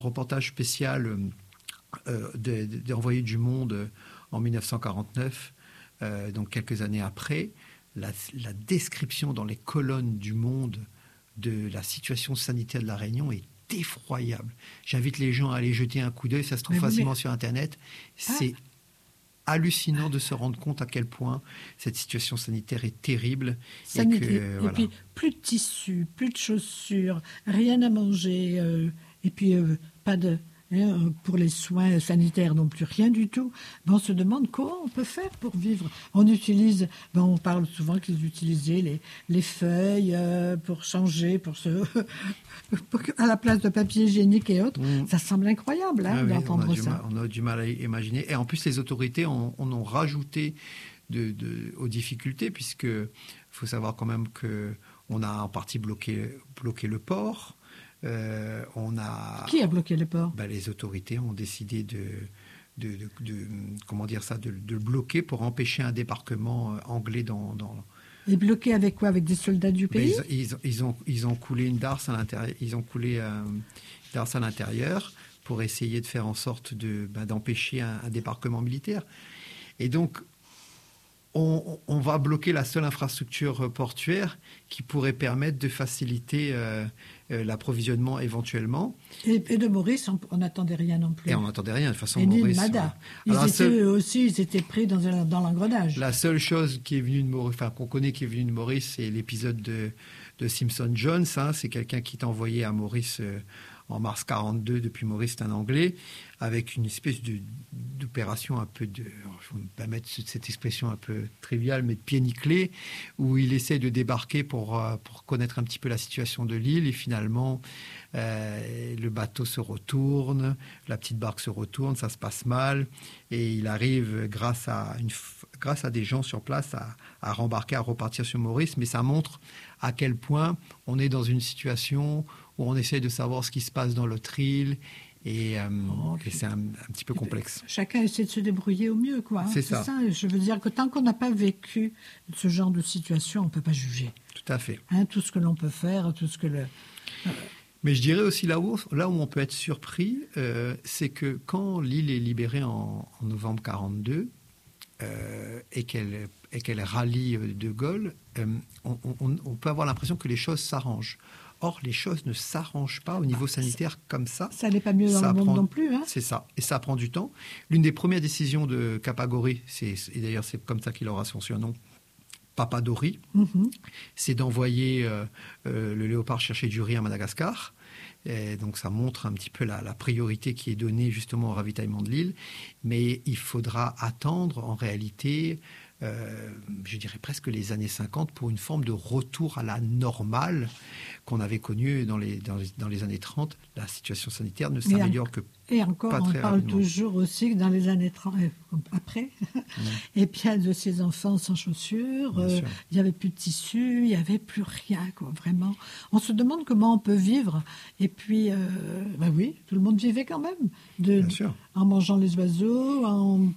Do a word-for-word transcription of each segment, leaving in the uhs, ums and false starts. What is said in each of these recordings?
Reportage spécial euh, des, des Envoyés du Monde en dix-neuf cent quarante-neuf, euh, donc quelques années après, la, la description dans les colonnes du Monde de la situation sanitaire de la Réunion est effroyable. J'invite les gens à aller jeter un coup d'œil, ça se trouve mais facilement mais... sur Internet. C'est ah. hallucinant de se rendre compte à quel point cette situation sanitaire est terrible. Sanitaire. Et, que, et voilà. Puis plus de tissus, plus de chaussures, rien à manger, euh, et puis euh, pas de... pour les soins sanitaires non plus, rien du tout. Ben, on se demande comment on peut faire pour vivre. On utilise, ben, on parle souvent qu'ils utilisaient les, les feuilles euh, pour changer, pour se, pour, à la place de papier hygiénique et autres. Mmh. Ça semble incroyable hein, ah, d'entendre oui, ça. Mal, on a du mal à imaginer. Et en plus, les autorités en ont, ont rajouté de, de, aux difficultés, puisqu'il faut savoir quand même qu'on a en partie bloqué, bloqué le port. Euh, on a, Qui a bloqué le port ? Ben, les autorités ont décidé de, de, de, de comment dire ça, de, de le bloquer pour empêcher un débarquement anglais dans. dans... Et bloqué avec quoi ? Avec des soldats du pays ? Ben, ils, ils, ils, ont, ils ont coulé une darse à l'intérieur. Ils ont coulé euh, une darse à l'intérieur pour essayer de faire en sorte de, ben, d'empêcher un, un débarquement militaire. Et donc. On, on va bloquer la seule infrastructure portuaire qui pourrait permettre de faciliter euh, euh, l'approvisionnement éventuellement. Et, et de Maurice, on n'attendait rien non plus. Et on n'attendait rien. De toute façon, et Maurice... Ni de Mada. Ils Alors, étaient seul... eux aussi, ils étaient pris dans, un, dans l'engrenage. La seule chose qui est venue de Maurice, enfin, qu'on connaît qui est venue de Maurice, c'est l'épisode de, de Simpson Jones. Hein. C'est quelqu'un qui est envoyé à Maurice... Euh, en mars quarante-deux, depuis Maurice, c'est un Anglais, avec une espèce de, d'opération un peu de, je vais me permettre cette expression un peu triviale, mais de pied nickelé, où il essaie de débarquer pour, pour connaître un petit peu la situation de l'île, et finalement, euh, le bateau se retourne, la petite barque se retourne, ça se passe mal, et il arrive, grâce à, une, grâce à des gens sur place, à, à rembarquer, à repartir sur Maurice, mais ça montre à quel point on est dans une situation où on essaie de savoir ce qui se passe dans l'autre île, et, euh, oh, et c'est un, un petit peu complexe. Chacun essaie de se débrouiller au mieux, quoi. C'est, c'est ça. ça. Je veux dire que tant qu'on n'a pas vécu ce genre de situation, on ne peut pas juger. Tout à fait. Hein, tout ce que l'on peut faire, tout ce que le... Euh... Mais je dirais aussi là où, là où on peut être surpris, euh, c'est que quand l'île est libérée en, en novembre quarante-deux, euh, et qu'elle, et qu'elle rallie De Gaulle, euh, on, on, on peut avoir l'impression que les choses s'arrangent. Or, les choses ne s'arrangent pas au niveau bah, sanitaire comme ça. Ça n'est pas mieux dans ça le monde prend, non plus. Hein. C'est ça. Et ça prend du temps. L'une des premières décisions de Capagori, c'est, et d'ailleurs c'est comme ça qu'il aura son surnom, Papadori, mm-hmm. c'est d'envoyer euh, euh, le léopard chercher du riz à Madagascar. Et donc ça montre un petit peu la, la priorité qui est donnée justement au ravitaillement de l'île. Mais il faudra attendre en réalité... Euh, je dirais presque les années cinquante pour une forme de retour à la normale qu'on avait connue dans les, dans les, dans les années trente. La situation sanitaire ne s'améliore en, que et encore, pas très on parle rapidement. toujours aussi que dans les années trente, après, mmh. et bien de ces enfants sans chaussures, euh, il n'y avait plus de tissu, il n'y avait plus rien, quoi, vraiment. On se demande comment on peut vivre, et puis, euh, ben oui, tout le monde vivait quand même, de, en mangeant les oiseaux, en...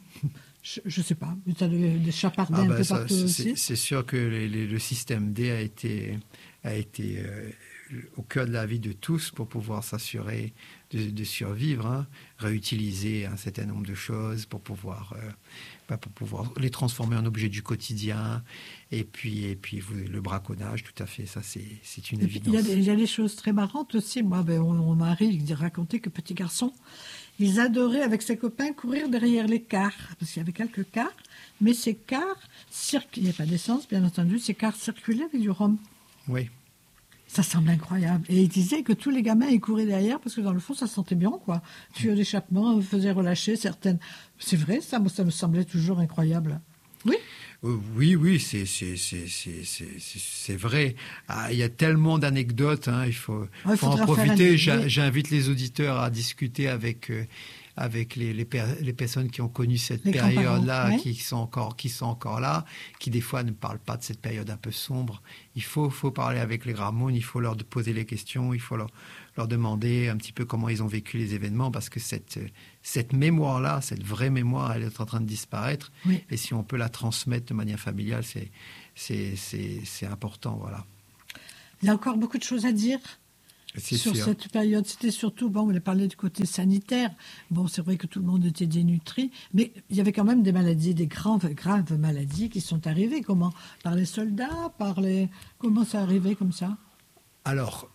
Je ne sais pas, tu as des chapardins ah ben un peu ça, partout c'est, aussi. C'est sûr que les, les, le système D a été, a été euh, au cœur de la vie de tous pour pouvoir s'assurer de, de survivre, hein, réutiliser un certain nombre de choses pour pouvoir, euh, bah pour pouvoir les transformer en objets du quotidien. Et puis, et puis vous, le braconnage, tout à fait, ça c'est, c'est une évidence. Il y, a des, il y a des choses très marrantes aussi. Moi, ben, on, on m'arrive de raconter que petit garçon, ils adoraient, avec ses copains, courir derrière les cars, parce qu'il y avait quelques cars, mais ces cars, circ... il n'y a pas d'essence, bien entendu, ces cars circulaient avec du rhum. Oui. Ça semble incroyable. Et ils disaient que tous les gamins, ils couraient derrière, parce que dans le fond, ça sentait bien, quoi. Tuyaux d'échappement, faisait relâcher certaines... C'est vrai, ça, ça me semblait toujours incroyable. Oui. Oui, oui, c'est, c'est, c'est, c'est, c'est, c'est vrai. Ah, il y a tellement d'anecdotes, hein, il faut, ouais, faut en profiter. J'a, j'invite les auditeurs à discuter avec, euh, avec les, les, per, les personnes qui ont connu cette les période-là, ouais. qui, sont encore, qui sont encore là, qui des fois ne parlent pas de cette période un peu sombre. Il faut, faut parler avec les Gramoun, il faut leur poser les questions, il faut leur, leur demander un petit peu comment ils ont vécu les événements, parce que cette, cette mémoire-là, cette vraie mémoire, elle est en train de disparaître. Oui. Et si on peut la transmettre de manière familiale, c'est, c'est, c'est, c'est important. Voilà. Il y a encore beaucoup de choses à dire. C'est sur sûr. cette période. C'était surtout, bon, on a parlé du côté sanitaire. Bon, c'est vrai que tout le monde était dénutri, mais il y avait quand même des maladies, des graves, graves maladies qui sont arrivées. Comment? Par les soldats, par les... Comment ça arrivait comme ça? Alors,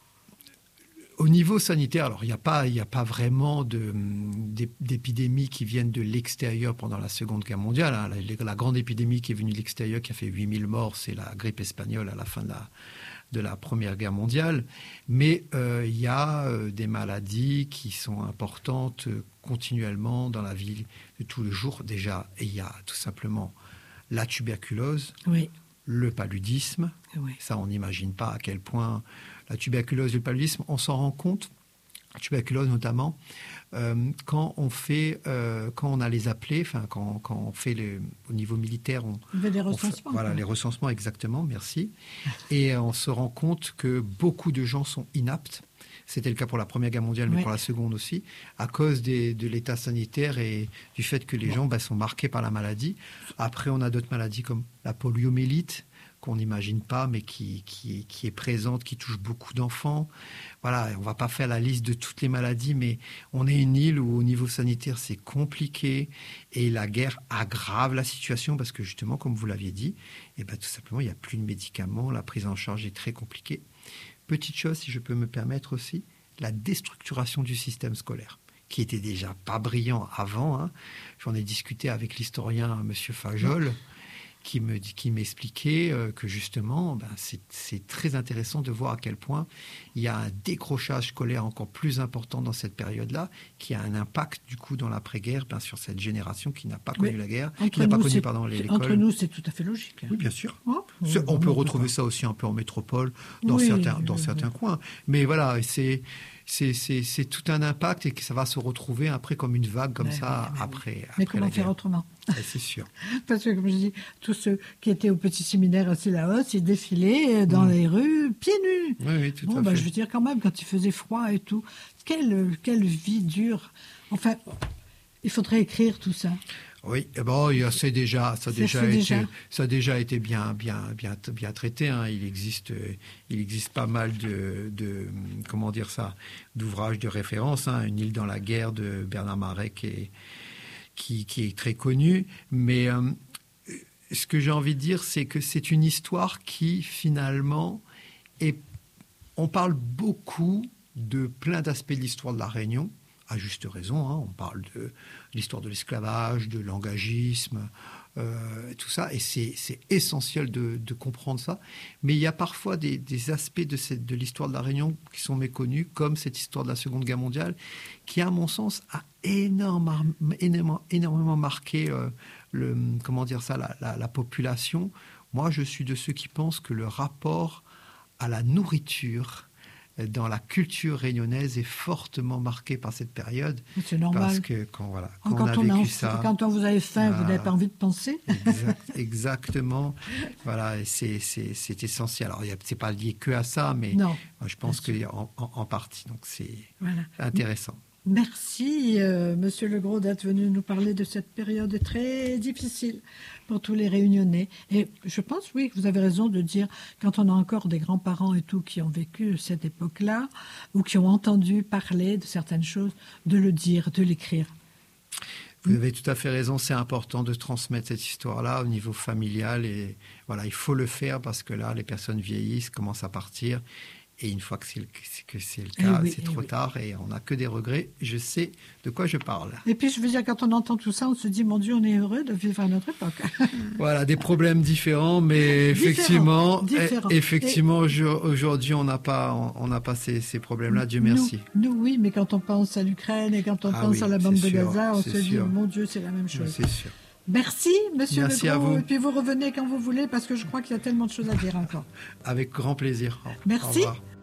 au niveau sanitaire, alors il n'y a pas, il n'y a pas vraiment de, d'épidémies qui viennent de l'extérieur pendant la Seconde Guerre mondiale. Hein. La, la grande épidémie qui est venue de l'extérieur, qui a fait huit mille morts, c'est la grippe espagnole à la fin de la, de la Première Guerre mondiale. Mais euh, il y a euh, des maladies qui sont importantes euh, continuellement dans la vie de tous les jours. Déjà, il y a tout simplement la tuberculose, oui. le paludisme. Oui. Ça, on n'imagine pas à quel point la tuberculose et le paludisme, on s'en rend compte, la tuberculose notamment, euh, quand on fait, euh, quand on a les appelés, enfin quand, quand on fait le, au niveau militaire, on, on fait des recensements. recensements. Voilà, les recensements exactement, merci. Et on se rend compte que beaucoup de gens sont inaptes. C'était le cas pour la Première Guerre mondiale, mais oui. pour la Seconde aussi, à cause des, de l'état sanitaire et du fait que les bon. gens bah, sont marqués par la maladie. Après, on a d'autres maladies comme la poliomyélite, qu'on n'imagine pas, mais qui, qui, qui est présente, qui touche beaucoup d'enfants. Voilà, on ne va pas faire la liste de toutes les maladies, mais on est une île où, au niveau sanitaire, c'est compliqué et la guerre aggrave la situation parce que, justement, comme vous l'aviez dit, eh ben, tout simplement, il n'y a plus de médicaments, la prise en charge est très compliquée. Petite chose, si je peux me permettre aussi, la déstructuration du système scolaire, qui était déjà pas brillant avant. Hein. J'en ai discuté avec l'historien M. Fajol, qui me qui m'expliquait euh, que justement, ben, c'est, c'est très intéressant de voir à quel point il y a un décrochage scolaire encore plus important dans cette période-là, qui a un impact du coup dans l'après-guerre, ben, sur cette génération qui n'a pas connu Mais la guerre, qui n'a pas connu pardon, l'école. Entre nous, c'est tout à fait logique. Oui, bien sûr. Oh, c'est, on peut retrouver ça aussi un peu en métropole, dans oui, certains dans oui, certains oui. coins. Mais voilà, c'est C'est, c'est, c'est tout un impact et que ça va se retrouver après comme une vague comme mais ça oui, mais après, oui. après mais comment la faire guerre. autrement? Et c'est sûr. Parce que, comme je dis, tous ceux qui étaient au petit séminaire à là-haut, ils défilaient dans mmh. les rues, pieds nus. Oui, oui, tout bon, à bah, fait. Je veux dire, quand même, quand il faisait froid et tout, quelle, quelle vie dure. Enfin, il faudrait écrire tout ça. Oui, bon, c'est déjà, ça, c'est déjà été, déjà. ça a déjà été bien, bien, bien, bien traité. Hein. Il existe, il existe pas mal de, de comment dire ça, d'ouvrages de référence. Hein. Une île dans la guerre de Bernard Marais qui est, qui, qui est très connu. Mais euh, ce que j'ai envie de dire, c'est que c'est une histoire qui finalement est. On parle beaucoup de plein d'aspects de l'histoire de la Réunion. À juste raison, hein, on parle de l'histoire de l'esclavage, de l'engagisme, euh, tout ça, et c'est, c'est essentiel de, de comprendre ça. Mais il y a parfois des, des aspects de, cette, de l'histoire de la Réunion qui sont méconnus, comme cette histoire de la Seconde Guerre mondiale, qui, à mon sens, a énormément, énormément, énormément marqué euh, le, comment dire ça, la, la, la population. Moi, je suis de ceux qui pensent que le rapport à la nourriture dans la culture réunionnaise est fortement marquée par cette période. C'est normal. Parce que quand, voilà, quand, quand on a on vécu a, ça... Quand on vous avez faim, voilà, vous n'avez pas envie de penser. Exact, exactement. Voilà, et c'est, c'est, c'est essentiel. Alors, ce n'est pas lié que à ça, mais non, je pense qu'en en, en partie. Donc, c'est voilà. intéressant. Merci, euh, Monsieur Legros, d'être venu nous parler de cette période très difficile pour tous les Réunionnais. Et je pense, oui, que vous avez raison de dire, quand on a encore des grands-parents et tout qui ont vécu cette époque-là, ou qui ont entendu parler de certaines choses, de le dire, de l'écrire. Vous avez tout à fait raison, c'est important de transmettre cette histoire-là au niveau familial. Et voilà, il faut le faire parce que là, les personnes vieillissent, commencent à partir. Et une fois que c'est le, que c'est le cas, oui, c'est trop oui. tard et on n'a que des regrets. Je sais de quoi je parle. Et puis, je veux dire, quand on entend tout ça, on se dit, mon Dieu, on est heureux de vivre à notre époque. Voilà, des problèmes différents, mais effectivement, différents. effectivement, et... aujourd'hui, on n'a pas, on n'a pas ces, ces problèmes-là, Dieu merci. Nous, nous, oui, mais quand on pense à l'Ukraine et quand on ah pense oui, à la bande de sûr, Gaza, on se sûr. dit, mon Dieu, c'est la même chose. C'est sûr. Merci, Monsieur Merci Legros. à vous. Et puis vous revenez quand vous voulez, parce que je crois qu'il y a tellement de choses à dire encore. Avec grand plaisir. Merci. Au revoir.